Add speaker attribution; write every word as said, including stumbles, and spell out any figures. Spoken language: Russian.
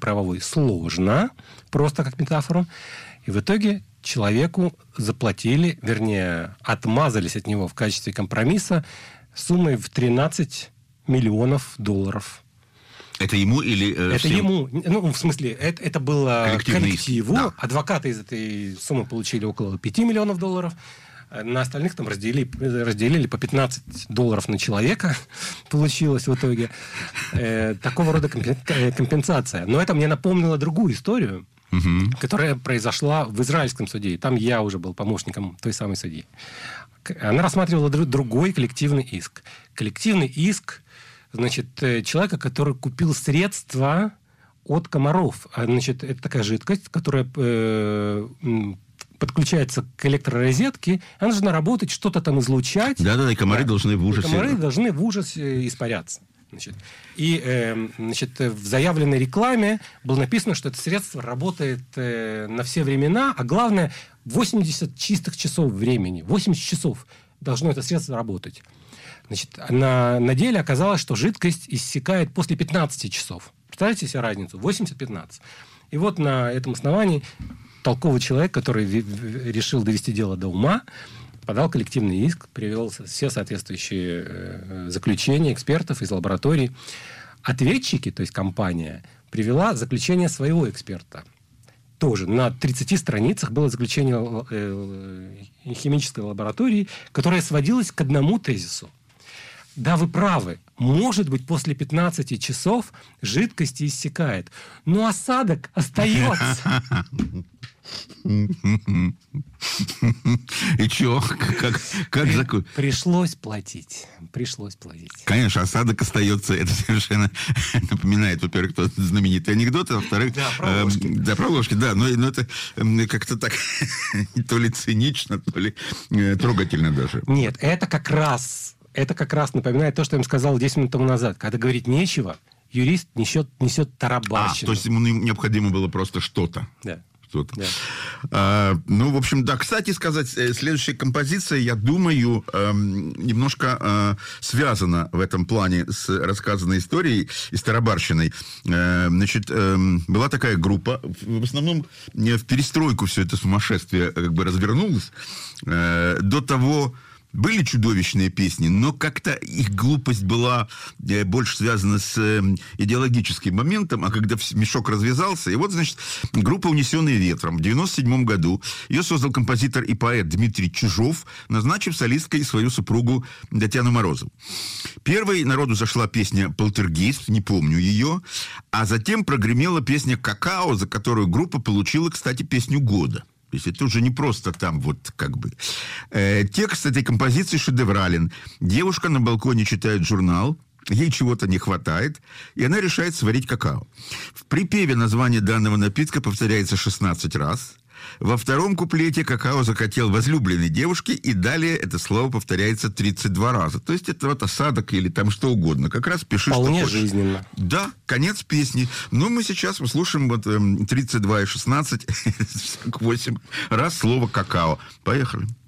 Speaker 1: правовой сложно, просто как метафору. И в итоге человеку заплатили, вернее, отмазались от него в качестве компромисса суммой в тринадцать миллионов долларов.
Speaker 2: Это ему или э,
Speaker 1: Это
Speaker 2: всем?
Speaker 1: ему. Ну, в смысле, это, это было коллективу.
Speaker 2: Да.
Speaker 1: Адвокаты из этой суммы получили около пяти миллионов долларов. На остальных там разделили, разделили по пятнадцать долларов на человека. Получилось в итоге. Э, такого рода компенсация. Но это мне напомнило другую историю, угу. которая произошла в израильском суде. Там я уже был помощником той самой судьи. Она рассматривала другой коллективный иск. Коллективный иск, значит, человека, который купил средства от комаров. Значит, это такая жидкость, которая э, подключается к электророзетке. Она должна работать, что-то там излучать.
Speaker 2: Да-да, и комары
Speaker 1: да.
Speaker 2: должны в ужасе.
Speaker 1: И комары должны в ужасе испаряться. Значит, и э, значит, в заявленной рекламе было написано, что это средство работает э, на все времена, а главное, восемьдесят чистых часов времени. восемьдесят часов должно это средство работать. Значит, на, на деле оказалось, что жидкость иссякает после пятнадцати часов. Представляете себе разницу? восемьдесят-пятнадцать. И вот на этом основании толковый человек, который решил довести дело до ума, подал коллективный иск, привел все соответствующие заключения экспертов из лабораторий. Ответчики, то есть компания, привела заключение своего эксперта. Тоже на тридцати страницах было заключение химической лаборатории, которое сводилось к одному тезису. Да, вы правы. Может быть, после пятнадцати часов жидкость иссякает, но осадок остается.
Speaker 2: И чё? Как, как закон?
Speaker 1: Пришлось платить. Пришлось платить.
Speaker 2: Конечно, осадок остается. Это совершенно напоминает, во-первых, тот знаменитый анекдот, а во-вторых...
Speaker 1: Да, про ложки.
Speaker 2: Э, да, про ложки, да. Но, но это э, как-то так то ли цинично, то ли э, трогательно даже.
Speaker 1: Нет, это как раз... Это как раз напоминает то, что я им сказал десять минут тому назад. Когда говорить нечего, юрист несет, несет тарабарщину.
Speaker 2: А, то есть ему необходимо было просто что-то.
Speaker 1: Да.
Speaker 2: Что-то.
Speaker 1: Да.
Speaker 2: А, ну, в общем, да. Кстати сказать, следующая композиция, я думаю, эм, немножко э, связана в этом плане с рассказанной историей и с тарабарщиной. Э, значит, э, была такая группа, в основном в перестройку все это сумасшествие как бы развернулось. Э, до того... Были чудовищные песни, но как-то их глупость была больше связана с идеологическим моментом, а когда мешок развязался, и вот, значит, группа «Унесенные ветром» в девяносто седьмом году, ее создал композитор и поэт Дмитрий Чижов, назначив солисткой свою супругу Татьяну Морозову. Первой народу зашла песня «Полтергейст», не помню ее, а затем прогремела песня «Какао», за которую группа получила, кстати, песню года. То есть это уже не просто там вот как бы. Э, текст этой композиции шедеврален. Девушка на балконе читает журнал, ей чего-то не хватает, и она решает сварить какао. В припеве название данного напитка повторяется шестнадцать раз. Во втором куплете какао захотел возлюбленной девушке, и далее это слово повторяется тридцать два раза. То есть это вот осадок или там что угодно. Как раз пиши,
Speaker 1: вполне
Speaker 2: что хочешь.
Speaker 1: Жизненно.
Speaker 2: Да, конец песни. Но мы сейчас услышим вот тридцать два и шестнадцать, сорок восемь раз слово «какао». Поехали.